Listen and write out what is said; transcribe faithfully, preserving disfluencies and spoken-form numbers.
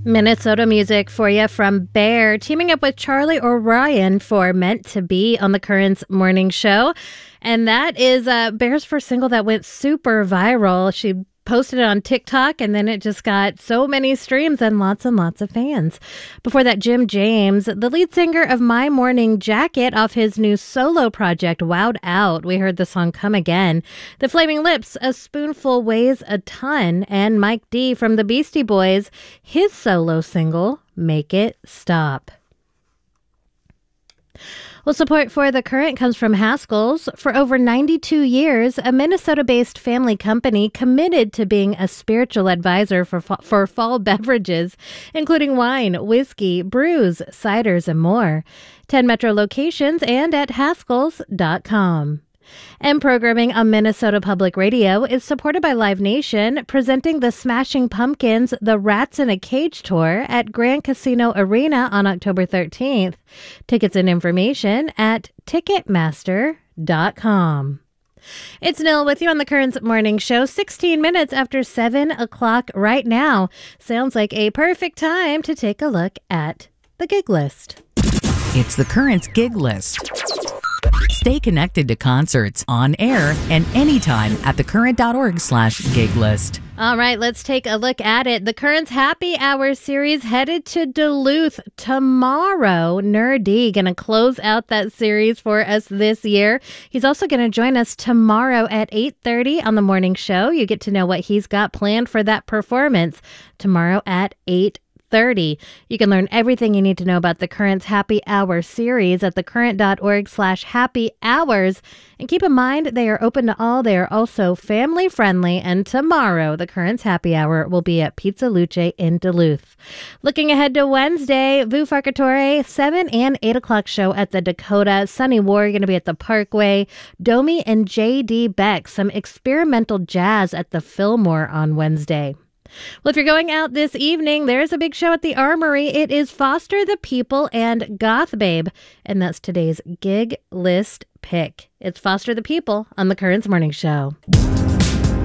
Minnesota music for you from Bear, teaming up with Charlie O'Ryan for Meant to Be on the Currents morning show. And that is uh, Bear's first single that went super viral. She posted it on TikTok, and then it just got so many streams and lots and lots of fans. Before that, Jim James, the lead singer of My Morning Jacket off his new solo project, Wowed Out. We heard the song Come Again. The Flaming Lips, A Spoonful Weighs a Ton. And Mike D from the Beastie Boys, his solo single, Make It Stop. Well, support for The Current comes from Haskell's. For over ninety-two years, a Minnesota-based family company committed to being a spiritual advisor for, for fall beverages, including wine, whiskey, brews, ciders, and more. ten Metro locations and at haskells dot com. And programming on Minnesota Public Radio is supported by Live Nation, presenting the Smashing Pumpkins' The Rats in a Cage tour at Grand Casino Arena on October thirteenth. Tickets and information at ticketmaster dot com. It's Nil with you on the Currents Morning Show, sixteen minutes after seven o'clock right now. Sounds like a perfect time to take a look at the gig list. It's the Currents gig list. Stay connected to concerts on air and anytime at thecurrent.org slash gig list. All right, let's take a look at it. The Currents Happy Hour series headed to Duluth tomorrow. Nerdy going to close out that series for us this year. He's also going to join us tomorrow at eight thirty on the morning show. You get to know what he's got planned for that performance tomorrow at eight thirty. You can learn everything you need to know about the Currents Happy Hour series at thecurrent.org slash happy hours. And keep in mind, they are open to all. They are also family friendly. And tomorrow, the Currents Happy Hour will be at Pizza Luce in Duluth. Looking ahead to Wednesday, Vu Farcatore, seven and eight o'clock show at the Dakota. Sunny War going to be at the Parkway. Domi and J D Beck, some experimental jazz at the Fillmore on Wednesday. Well, if you're going out this evening, there's a big show at the Armory. It is Foster the People and Goth Babe, and that's today's gig list pick. It's Foster the People on the Currents Morning Show.